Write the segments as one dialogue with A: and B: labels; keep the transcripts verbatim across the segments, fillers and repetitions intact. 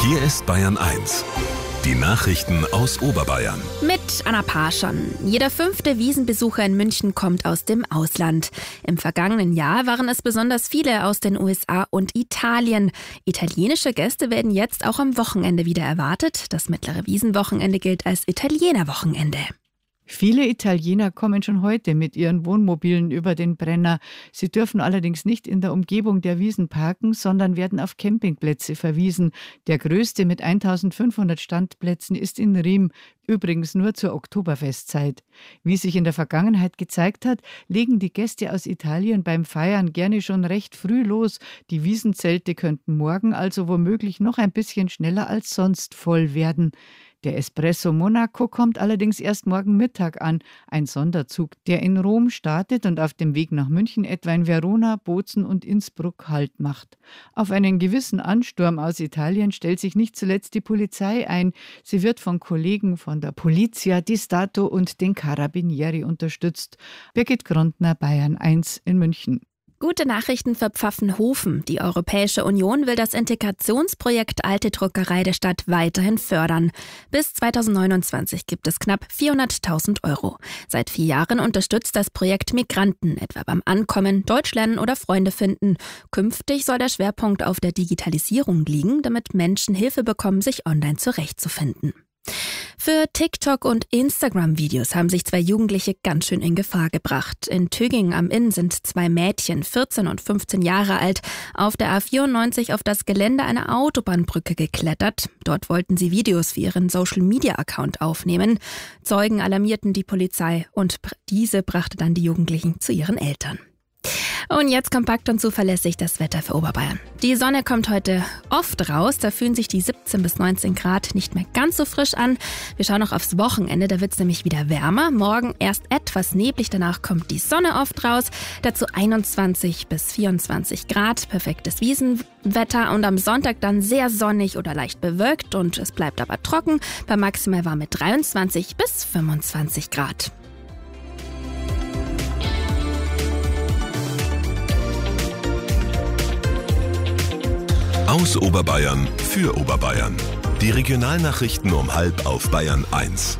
A: Hier ist Bayern eins. Die Nachrichten aus Oberbayern.
B: Mit Anna Parschon. Jeder fünfte Wiesenbesucher in München kommt aus dem Ausland. Im vergangenen Jahr waren es besonders viele aus den U S A und Italien. Italienische Gäste werden jetzt auch am Wochenende wieder erwartet. Das mittlere Wiesenwochenende gilt als Italienerwochenende.
C: Viele Italiener kommen schon heute mit ihren Wohnmobilen über den Brenner. Sie dürfen allerdings nicht in der Umgebung der Wiesen parken, sondern werden auf Campingplätze verwiesen. Der größte mit eintausendfünfhundert Standplätzen ist in Riem, übrigens nur zur Oktoberfestzeit. Wie sich in der Vergangenheit gezeigt hat, legen die Gäste aus Italien beim Feiern gerne schon recht früh los. Die Wiesenzelte könnten morgen also womöglich noch ein bisschen schneller als sonst voll werden. Der Espresso Monaco kommt allerdings erst morgen Mittag an, ein Sonderzug, der in Rom startet und auf dem Weg nach München etwa in Verona, Bozen und Innsbruck Halt macht. Auf einen gewissen Ansturm aus Italien stellt sich nicht zuletzt die Polizei ein. Sie wird von Kollegen von der Polizia di Stato und den Carabinieri unterstützt. Birgit Grundner, Bayern eins in München.
B: Gute Nachrichten für Pfaffenhofen. Die Europäische Union will das Integrationsprojekt Alte Druckerei der Stadt weiterhin fördern. Bis zweitausendneunundzwanzig gibt es knapp vierhunderttausend Euro. Seit vier Jahren unterstützt das Projekt Migranten, etwa beim Ankommen, Deutsch lernen oder Freunde finden. Künftig soll der Schwerpunkt auf der Digitalisierung liegen, damit Menschen Hilfe bekommen, sich online zurechtzufinden. Für TikTok- und Instagram-Videos haben sich zwei Jugendliche ganz schön in Gefahr gebracht. In Töging am Inn sind zwei Mädchen, vierzehn und fünfzehn Jahre alt, auf der A vierundneunzig auf das Gelände einer Autobahnbrücke geklettert. Dort wollten sie Videos für ihren Social-Media-Account aufnehmen. Zeugen alarmierten die Polizei und diese brachte dann die Jugendlichen zu ihren Eltern. Und jetzt kompakt und zuverlässig das Wetter für Oberbayern. Die Sonne kommt heute oft raus, da fühlen sich die siebzehn bis neunzehn Grad nicht mehr ganz so frisch an. Wir schauen noch aufs Wochenende, da wird es nämlich wieder wärmer. Morgen erst etwas neblig, danach kommt die Sonne oft raus. Dazu einundzwanzig bis vierundzwanzig Grad, perfektes Wiesenwetter. Und am Sonntag dann sehr sonnig oder leicht bewölkt und es bleibt aber trocken. Bei maximal warm mit dreiundzwanzig bis fünfundzwanzig Grad.
A: Aus Oberbayern für Oberbayern. Die Regionalnachrichten um halb auf Bayern eins.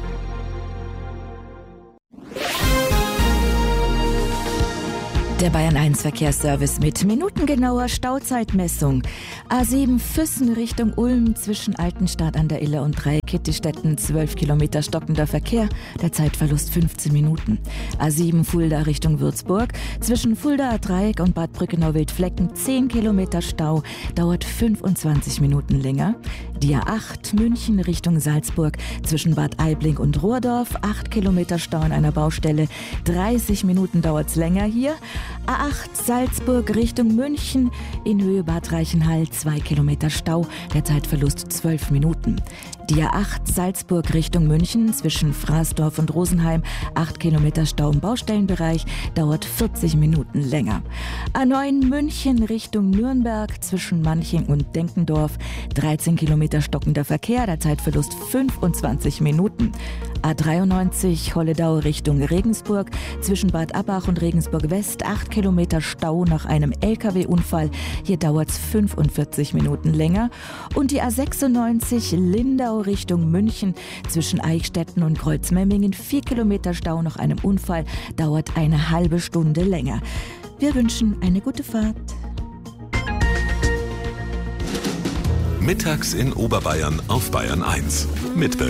D: Der Bayern eins Verkehrsservice mit minutengenauer Stauzeitmessung. A sieben Füssen Richtung Ulm zwischen Altenstadt an der Iller und Dreieckittistetten, zwölf Kilometer stockender Verkehr, der Zeitverlust fünfzehn Minuten. A sieben Fulda Richtung Würzburg zwischen Fuldaer Dreieck und Bad Brückenau-Wildflecken, zehn Kilometer Stau, dauert fünfundzwanzig Minuten länger. Die A acht München Richtung Salzburg zwischen Bad Aibling und Rohrdorf, acht Kilometer Stau an einer Baustelle, dreißig Minuten dauert's länger hier. A acht Salzburg Richtung München in Höhe Bad Reichenhall, zwei Kilometer Stau, der Zeitverlust zwölf Minuten. Die A acht Salzburg Richtung München zwischen Fraßdorf und Rosenheim, acht Kilometer Stau im Baustellenbereich, dauert vierzig Minuten länger. A neun München Richtung Nürnberg zwischen Manching und Denkendorf, dreizehn Kilometer stockender Verkehr, der Zeitverlust fünfundzwanzig Minuten. A dreiundneunzig Holledau Richtung Regensburg zwischen Bad Abbach und Regensburg West, acht Kilometer Stau nach einem L K W-Unfall, hier dauert es fünfundvierzig Minuten länger. Und die A sechsundneunzig Lindau Richtung München zwischen Eichstätten und Kreuzmemmingen, vier Kilometer Stau nach einem Unfall, dauert eine halbe Stunde länger. Wir wünschen eine gute Fahrt.
A: Mittags in Oberbayern auf Bayern eins. Mit